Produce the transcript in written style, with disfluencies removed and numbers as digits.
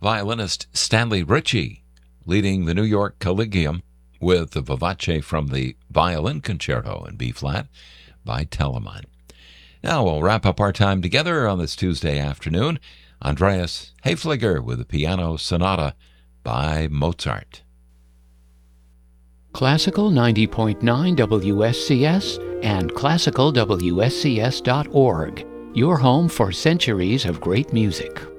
violinist Stanley Ritchie, leading the New York Collegium with the Vivace from the Violin Concerto in B-flat by Telemann. Now we'll wrap up our time together on this Tuesday afternoon. Andreas Hayfliger with the Piano Sonata by Mozart. Classical 90.9 WSCS and classicalwscs.org, your home for centuries of great music.